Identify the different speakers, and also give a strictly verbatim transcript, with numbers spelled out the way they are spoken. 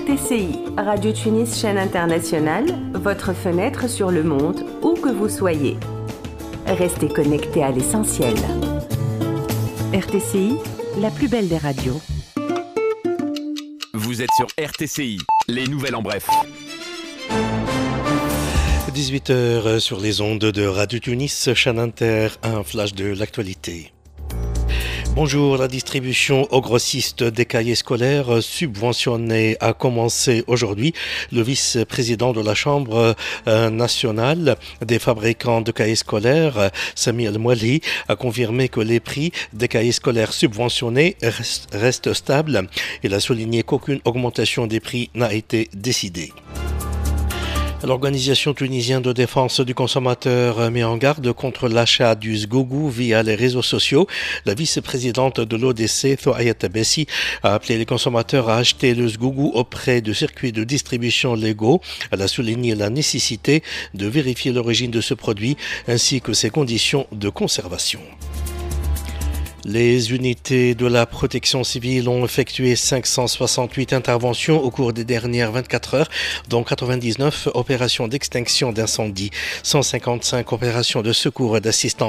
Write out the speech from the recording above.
Speaker 1: T C I, Radio Tunis chaîne internationale, votre fenêtre sur le monde, où que vous soyez. Restez connectés à l'essentiel. R T C I, la plus belle des radios.
Speaker 2: Vous êtes sur R T C I, les nouvelles en bref.
Speaker 3: dix-huit heures sur les ondes de Radio Tunis, chaîne inter, un flash de l'actualité. Bonjour, la distribution aux grossistes des cahiers scolaires subventionnés a commencé aujourd'hui. Le vice-président de la Chambre nationale des fabricants de cahiers scolaires, Sami El-Mouali, a confirmé que les prix des cahiers scolaires subventionnés restent stables. Il a souligné qu'aucune augmentation des prix n'a été décidée. L'Organisation tunisienne de défense du consommateur met en garde contre l'achat du sgougou via les réseaux sociaux. La vice-présidente de l'O D C, Thouayet Abessi, a appelé les consommateurs à acheter le sgougou auprès de circuits de distribution légaux. Elle a souligné la nécessité de vérifier l'origine de ce produit ainsi que ses conditions de conservation. Les unités de la protection civile ont effectué cinq cent soixante-huit interventions au cours des dernières vingt-quatre heures, dont quatre-vingt-dix-neuf opérations d'extinction d'incendie, cent cinquante-cinq opérations de secours et d'assistance